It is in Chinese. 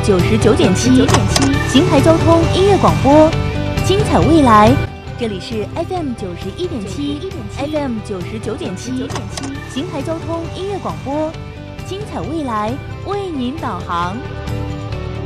99.7，邢台交通音乐广播，精彩未来。这里是 FM 91.7，FM 99.7，邢台交通音乐广播，精彩未来为您导航。